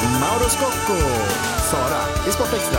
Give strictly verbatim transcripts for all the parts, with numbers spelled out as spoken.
Mauro Scocco, Sara i Sport Extra.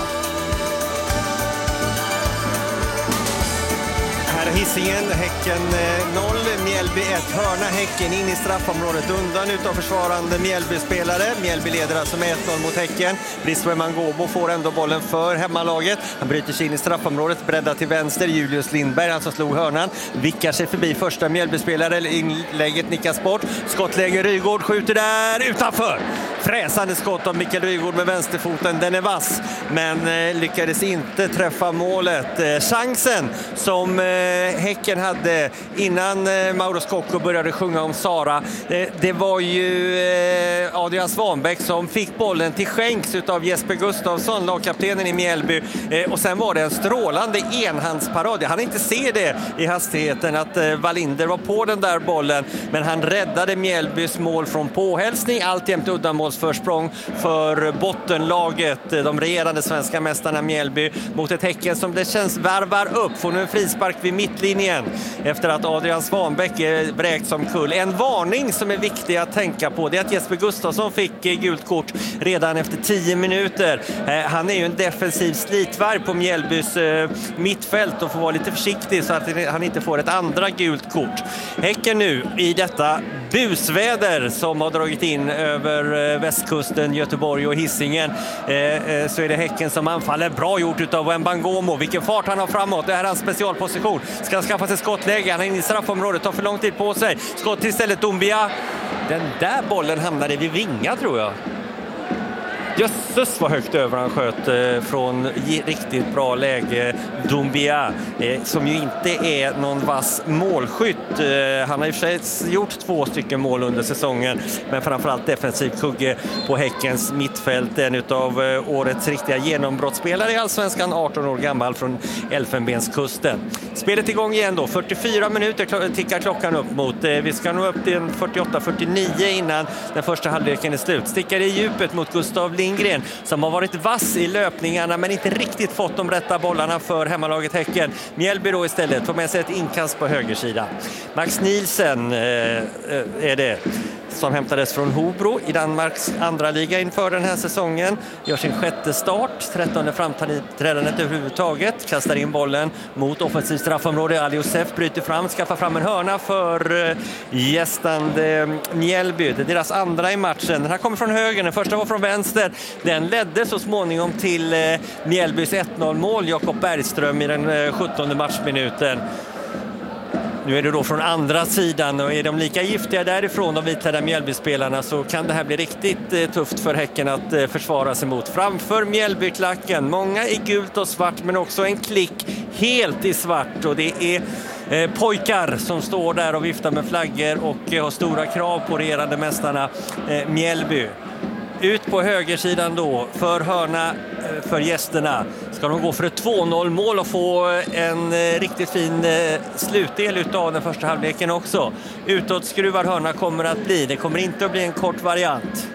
Här är Hisingen, Häcken noll, Mjällby ett, hörna Häcken in i straffområdet undan utav försvarande Mjällby-spelare. Mjällby leder alltså med ett noll mot Häcken. Brice Mangobo får ändå bollen för hemmalaget. Han bryter sig in i straffområdet, breddar till vänster. Julius Lindberg, han som slog hörnan, vickar sig förbi första Mjällby-spelare. Inlägget nickas bort. Skottläge, Rygaard skjuter där utanför. Fräsande skott av Mikael Rygaard med vänsterfoten. Den är vass, men eh, lyckades inte träffa målet. Eh, chansen som eh, Häcken hade innan eh, Mauro Scocco började sjunga om Sara. Eh, det var ju eh, Adrian Svanbäck som fick bollen till skänks utav Jesper Gustafsson, lagkaptenen i Mjällby. Eh, och sen var det en strålande enhandsparad. Jag hann inte se det i hastigheten att eh, Wallinder var på den där bollen, men han räddade Mjällbys mål från påhälsning. Alltjämt uddamålsförsprång för bottenlaget, de regerande svenska mästarna Mjällby, mot ett Häcken som det känns värvar upp. Får nu en frispark vid mittlinjen efter att Adrian Svanbäck är bräkt som kull. En varning som är viktig att tänka på, det är att Jesper Gustafsson fick gult kort redan efter tio minuter. Han är ju en defensiv slitvarg på Mjällbys mittfält och får vara lite försiktig så att han inte får ett andra gult kort. Häcken nu i detta busväder som har dragit in över västkusten, Göteborg och Hisingen, eh, så är det Häcken som anfaller. Bra gjort utav Wembangomo. Vilken fart han har framåt. Det här är hans specialposition. Ska skaffa sig skottläge. Han är inne i straffområdet. Tar för lång tid på sig. Skott till istället Doumbia. Den där bollen hamnade vid vinga, tror jag. Jösses vad högt över han sköt eh, från riktigt bra läge. Doumbia, eh, som ju inte är någon vass målskytt. Eh, han har i och för sig gjort två stycken mål under säsongen, men framförallt defensiv kugge på Häckens mittfält. En utav eh, årets riktiga genombrottsspelare i Allsvenskan, arton år gammal från Elfenbenskusten. Spelet igång igen då. fyrtiofyra minuter kl- tickar klockan upp mot. Eh, vi ska nå upp till fyrtioåtta fyrtionio innan den första halvleken är slut. Stickar i djupet mot Gustav Lindgren som har varit vass i löpningarna men inte riktigt fått de rätta bollarna för hemmalaget Häcken. Mjällby då istället får med sig ett inkast på högersida. Max Nielsen eh, är det som hämtades från Hobro i Danmarks andra liga inför den här säsongen. Gör sin sjätte start, trettonde framträdandet överhuvudtaget. Kastar in bollen mot offensiv straffområde. Ali Josef bryter fram, skaffar fram en hörna för gästande Mjällby. Det är deras andra i matchen. Den här kommer från höger, den första var från vänster. Den ledde så småningom till Mjällbys ett noll mål. Jakob Bergström i den sjuttonde matchminuten. Nu är det då från andra sidan, och är de lika giftiga därifrån, de vitklädda Mjällby-spelarna, så kan det här bli riktigt eh, tufft för Häcken att eh, försvara sig mot. Framför Mjällby-klacken, många i gult och svart, men också en klick helt i svart, och det är eh, pojkar som står där och viftar med flaggor och eh, har stora krav på regerande mästarna eh, Mjällby. Ut på högersidan då för hörna för gästerna. Ska de gå för ett två noll mål och få en riktigt fin slutdel utav den första halvleken också. Utåt skruvar hörna kommer att bli. Det kommer inte att bli en kort variant.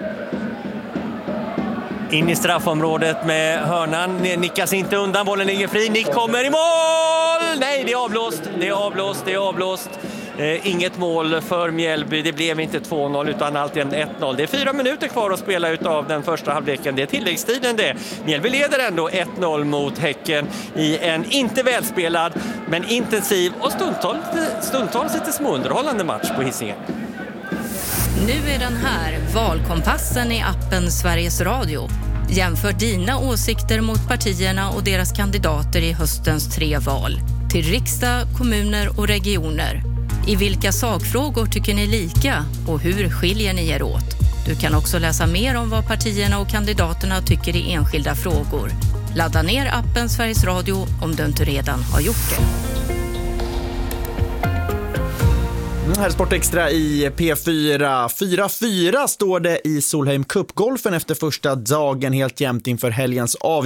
In i straffområdet med hörnan. Nickas inte undan. Bollen ligger fri. Nick kommer i mål! Nej, det är avblåst. Det är avblåst. Det är avblåst. Eh, inget mål för Mjällby. Det blev inte två noll utan alltid ett noll. Det är fyra minuter kvar att spela utav den första halvleken. Det är tilläggstiden det. Mjällby leder ändå ett noll mot Häcken i en inte välspelad men intensiv och stundtals, stundtals lite småunderhållande match på Hisingen. Nu är den här, valkompassen i appen Sveriges Radio. Jämför dina åsikter mot partierna och deras kandidater i höstens tre val. Till riksdag, kommuner och regioner. I vilka sakfrågor tycker ni lika och hur skiljer ni er åt? Du kan också läsa mer om vad partierna och kandidaterna tycker i enskilda frågor. Ladda ner appen Sveriges Radio om du inte redan har gjort det. Här är Sport Extra i P fyra. fyra fyra står det i Solheim Cup-golfen efter första dagen, helt jämnt inför helgens av.